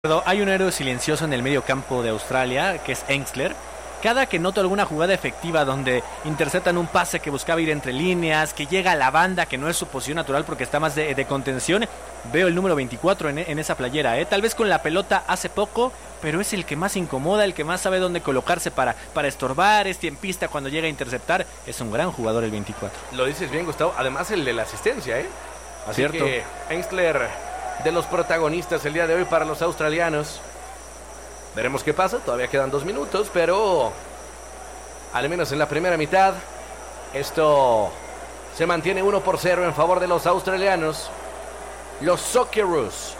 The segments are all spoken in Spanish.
Hay un héroe silencioso en el medio campo de Australia, que es Engstler. Cada que noto alguna jugada efectiva donde interceptan un pase que buscaba ir entre líneas, que llega a la banda, que no es su posición natural porque está más de contención, veo el número 24 en esa playera. Tal vez con la pelota hace poco, pero es el que más incomoda, el que más sabe dónde colocarse para estorbar, es tiempista cuando llega a interceptar. Es un gran jugador el 24. Lo dices bien, Gustavo. Además el de la asistencia, Así Cierto. que Engstler, de los protagonistas el día de hoy para los australianos. Veremos qué pasa, todavía quedan 2 minutos, pero al menos en la primera mitad esto se mantiene 1-0 en favor de los australianos. Los Socceroos.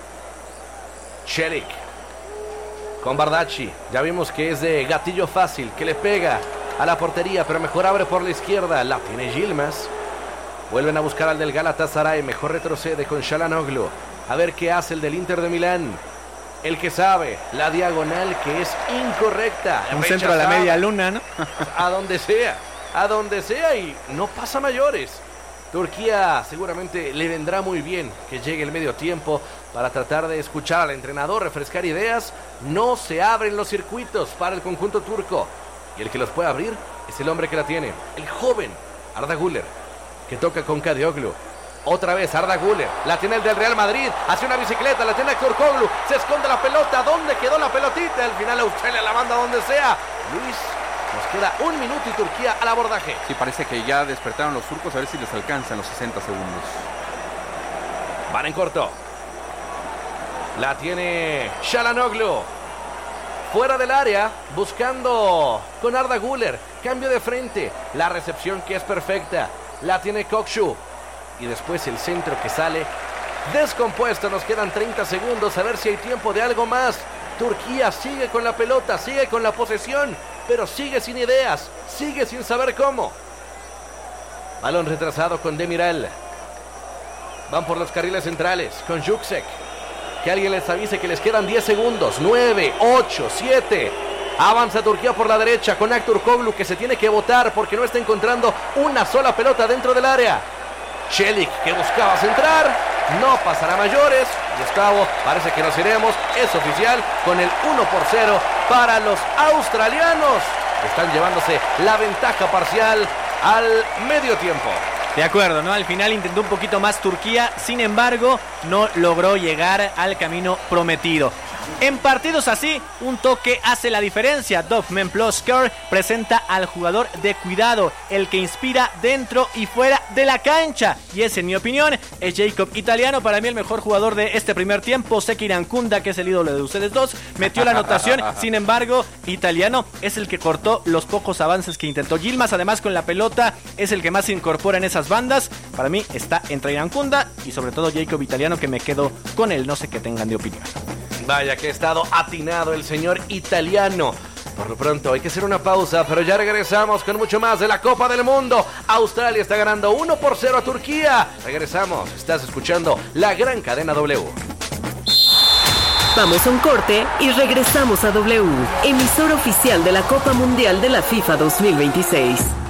Chelik con Bardacci, ya vimos que es de gatillo fácil, que le pega a la portería, pero mejor abre por la izquierda, la tiene Yilmaz. Vuelven a buscar al del Galatasaray, mejor retrocede con Çalhanoğlu. A ver qué hace el del Inter de Milán. El que sabe, la diagonal que es incorrecta. Un centro a la media luna, ¿no? A donde sea y no pasa mayores. Turquía seguramente le vendrá muy bien que llegue el medio tiempo para tratar de escuchar al entrenador, refrescar ideas. No se abren los circuitos para el conjunto turco. Y el que los puede abrir es el hombre que la tiene, el joven Arda Güler, que toca con Kadioglu. Otra vez Arda Güler, la tiene el del Real Madrid, hace una bicicleta, la tiene Aktürkoğlu, se esconde la pelota, ¿dónde quedó la pelotita? Al final Australia la manda donde sea. Luis, nos queda 1 minuto y Turquía al abordaje. Sí, parece que ya despertaron los turcos, a ver si les alcanzan los 60 segundos. Van en corto. La tiene Çalhanoğlu. Fuera del área, buscando con Arda Güler, cambio de frente, la recepción que es perfecta, la tiene Kökçü. Y después el centro que sale descompuesto. Nos quedan 30 segundos. A ver si hay tiempo de algo más. Turquía sigue con la pelota, sigue con la posesión, pero sigue sin ideas, sigue sin saber cómo. Balón retrasado con Demiral. Van por los carriles centrales con Yüksek. Que alguien les avise que les quedan 10 segundos. 9, 8, 7. Avanza Turquía por la derecha con Aktürkoğlu, que se tiene que botar porque no está encontrando una sola pelota dentro del área. Chelik, que buscaba centrar, no pasará mayores. Gustavo, parece que nos iremos, es oficial, con el 1-0 para los australianos. Están llevándose la ventaja parcial al medio tiempo. De acuerdo, ¿no? Al final intentó un poquito más Turquía, sin embargo, no logró llegar al camino prometido. En partidos así, un toque hace la diferencia. Dogmen Plosker presenta al jugador de cuidado, el que inspira dentro y fuera de la cancha. Y ese, en mi opinión, es Jacob Italiano. Para mí el mejor jugador de este primer tiempo. Sé que Irankunda, que es el ídolo de ustedes dos, metió la anotación. Sin embargo, Italiano es el que cortó los pocos avances que intentó Yilmaz. Además, con la pelota es el que más se incorpora en esas bandas. Para mí está entre Irankunda y sobre todo Jacob Italiano, que me quedo con él. No sé qué tengan de opinión. Vaya que ha estado atinado el señor Italiano. Por lo pronto hay que hacer una pausa, pero ya regresamos con mucho más de la Copa del Mundo. Australia está ganando 1-0 a Turquía. Regresamos, estás escuchando la gran cadena W. Vamos a un corte y regresamos a W, emisora oficial de la Copa Mundial de la FIFA 2026.